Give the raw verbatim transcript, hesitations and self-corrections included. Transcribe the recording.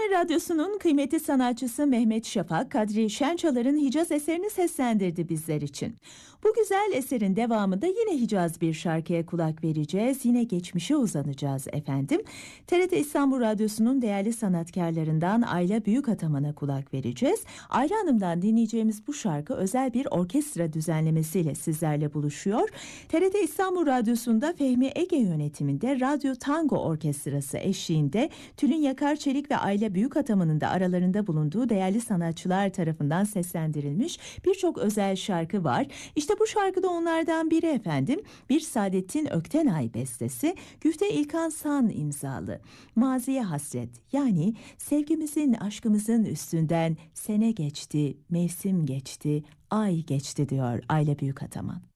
İzmir Radyosu'nun kıymetli sanatçısı Mehmet Şafak, Kadri Şençalar'ın Hicaz eserini seslendirdi bizler için. Bu güzel eserin devamında yine Hicaz bir şarkıya kulak vereceğiz. Yine geçmişe uzanacağız efendim. T R T İstanbul Radyosu'nun değerli sanatkarlarından Ayla Büyükataman'a kulak vereceğiz. Ayla Hanım'dan dinleyeceğimiz bu şarkı özel bir orkestra düzenlemesiyle sizlerle buluşuyor. T R T İstanbul Radyosu'nda Fehmi Ege yönetiminde Radyo Tango Orkestrası eşliğinde Tülin Yakarçelik ve Ayla Büyükataman'ın da aralarında bulunduğu değerli sanatçılar tarafından seslendirilmiş birçok özel şarkı var. İşte bu şarkı da onlardan biri efendim. Bir Saadettin Öktenay bestesi, Güfte İlkan San imzalı. Maziye hasret, yani sevgimizin, aşkımızın üstünden sene geçti, mevsim geçti, ay geçti diyor Ayla Büyükataman.